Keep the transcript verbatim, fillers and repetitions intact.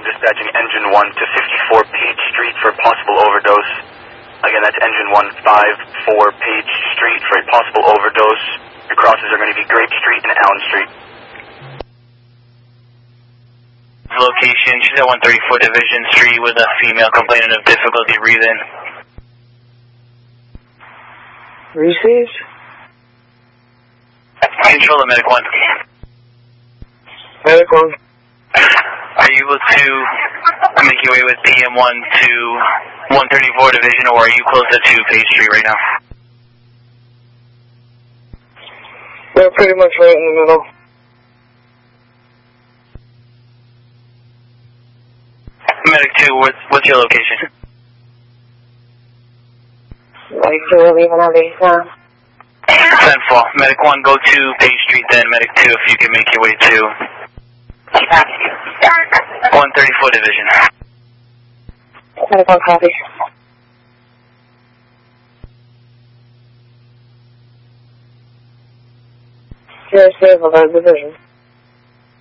I'm dispatching Engine one to fifty-four Page Street for a possible overdose. Again, that's Engine one, fifty-four Page Street for a possible overdose. Your crosses are going to be Grape Street and Allen Street. Location, she's at one thirty-four Division Street with a female complaining of difficulty breathing. Received. Control the Medic one. Medic one. Are you able to make your way with P M one to one thirty-four Division, or are you closer to Page Street right now? They're pretty much right in the middle. Medic two, what's, what's your location? Medic two will leave on base now. ten four. Medic one, go to Page Street, then Medic two, if you can make your way to one thirty-four Division. Medic one, copy. You're stable, the division.